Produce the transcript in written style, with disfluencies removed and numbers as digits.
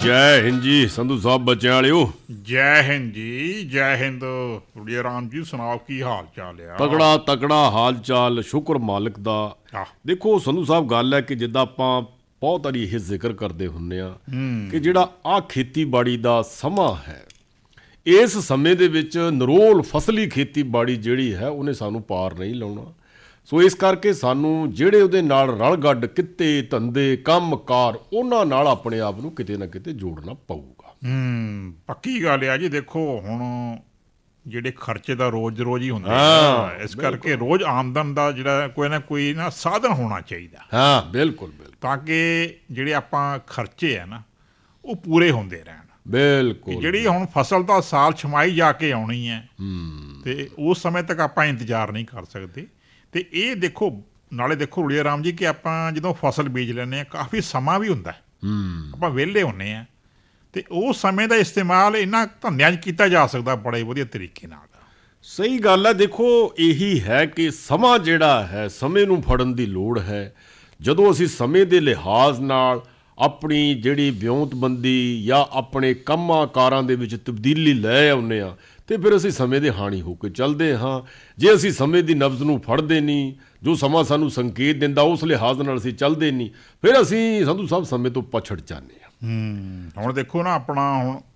ਜੈ ਹਿੰਦ ਜੀ ਸੰਧੂ ਸਾਹਿਬ ਬੱਚਿਆਂ ਵਾਲਿਓ। ਜੈ ਹਿੰਦ ਜੀ, ਜੈ ਹਿੰਦ। ਰੁੜੀਆ ਰਾਮ ਜੀ ਸੁਣਾਓ, ਕੀ ਹਾਲ ਚਾਲ ਆ? ਤਕੜਾ ਤਕੜਾ ਹਾਲ ਚਾਲ, ਸ਼ੁਕਰ ਮਾਲਕ ਦਾ। ਆਹ, ਦੇਖੋ ਸੰਧੂ ਸਾਹਿਬ, ਗੱਲ ਹੈ ਕਿ ਜਿੱਦਾਂ ਆਪਾਂ ਬਹੁਤ ਵਾਰੀ ਇਹ ਜ਼ਿਕਰ ਕਰਦੇ ਹੁੰਦੇ ਆ ਕਿ ਜਿਹੜਾ ਆਹ ਖੇਤੀਬਾੜੀ ਦਾ ਸਮਾਂ ਹੈ, ਇਸ ਸਮੇਂ ਦੇ ਵਿੱਚ ਨਿਰੋਲ ਫਸਲੀ ਖੇਤੀਬਾੜੀ ਜਿਹੜੀ ਹੈ ਉਹਨੇ ਸਾਨੂੰ ਪਾਰ ਨਹੀਂ ਲਾਉਣਾ। ਸੋ ਇਸ ਕਰਕੇ ਸਾਨੂੰ ਜਿਹੜੇ ਉਹਦੇ ਨਾਲ ਰਲ ਗੱਡ ਕਿੱਤੇ ਧੰਦੇ ਕੰਮ ਕਾਰ ਉਹਨਾਂ ਨਾਲ ਆਪਣੇ ਆਪ ਨੂੰ ਕਿਤੇ ਨਾ ਕਿਤੇ ਜੋੜਨਾ ਪਊਗਾ। ਪੱਕੀ ਗੱਲ ਆ ਜੀ। ਦੇਖੋ ਹੁਣ ਜਿਹੜੇ ਖਰਚੇ ਦਾ ਰੋਜ਼ ਹੀ ਹੁੰਦੇ ਆ, ਇਸ ਕਰਕੇ ਰੋਜ਼ ਆਮਦਨ ਦਾ ਜਿਹੜਾ ਕੋਈ ਨਾ ਸਾਧਨ ਹੋਣਾ ਚਾਹੀਦਾ। ਹਾਂ, ਬਿਲਕੁਲ ਬਿਲਕੁਲ, ਤਾਂ ਕਿ ਜਿਹੜੇ ਆਪਾਂ ਖਰਚੇ ਆ ਨਾ ਉਹ ਪੂਰੇ ਹੁੰਦੇ ਰਹਿਣ। ਬਿਲਕੁਲ। ਜਿਹੜੀ ਹੁਣ ਫਸਲ ਤਾਂ ਸਾਲ ਛਮਾਈ ਜਾ ਕੇ ਆਉਣੀ ਹੈ ਤੇ ਉਸ ਸਮੇਂ ਤੱਕ ਆਪਾਂ ਇੰਤਜ਼ਾਰ ਨਹੀਂ ਕਰ ਸਕਦੇ। ਤੇ ਇਹ ਦੇਖੋ, ਨਾਲੇ ਦੇਖੋ ਰੁੜੀਆ ਰਾਮ ਜੀ, ਕਿ ਆਪਾਂ ਜਦੋਂ ਫਸਲ ਬੀਜ ਲੈਂਦੇ ਹਾਂ ਕਾਫੀ ਸਮਾਂ ਵੀ ਹੁੰਦਾ, ਆਪਾਂ ਵਿਹਲੇ ਹੁੰਦੇ ਹਾਂ, ਤੇ ਉਸ ਸਮੇਂ ਦਾ ਇਸਤੇਮਾਲ ਇਹਨਾਂ ਧੰਦਿਆਂ 'ਚ ਕੀਤਾ ਜਾ ਸਕਦਾ ਬੜੇ ਵਧੀਆ ਤਰੀਕੇ ਨਾਲ। ਸਹੀ ਗੱਲ ਹੈ। ਦੇਖੋ ਇਹੀ ਹੈ ਕਿ ਸਮਾਂ ਜਿਹੜਾ ਹੈ, ਸਮੇਂ ਨੂੰ ਫੜਨ ਦੀ ਲੋੜ ਹੈ। ਜਦੋਂ ਅਸੀਂ ਸਮੇਂ ਦੇ ਲਿਹਾਜ਼ ਨਾਲ ਆਪਣੀ ਜਿਹੜੀ ਵਿਉਂਤਬੰਦੀ ਜਾਂ ਆਪਣੇ ਕੰਮਾਂ ਕਾਰਾਂ ਦੇ ਵਿੱਚ ਤਬਦੀਲੀ ਲੈ ਆਉਂਦੇ ਹਾਂ ਅਤੇ ਫਿਰ ਅਸੀਂ ਸਮੇਂ ਦੇ ਹਾਣੀ ਹੋ ਕੇ ਚੱਲਦੇ ਹਾਂ। ਜੇ ਅਸੀਂ ਸਮੇਂ ਦੀ ਨਬਜ਼ ਨੂੰ ਫੜਦੇ ਨਹੀਂ, ਜੋ ਸਮਾਂ ਸਾਨੂੰ ਸੰਕੇਤ ਦਿੰਦਾ ਉਸ ਲਿਹਾਜ਼ ਨਾਲ ਅਸੀਂ ਚੱਲਦੇ ਨਹੀਂ, ਫਿਰ ਅਸੀਂ ਸੰਧੂ ਸਾਹਿਬ ਸਮੇਂ ਤੋਂ ਪਛੜ ਜਾਂਦੇ ਹਾਂ। ਹੁਣ ਦੇਖੋ ਨਾ, ਆਪਣਾ ਹੁਣ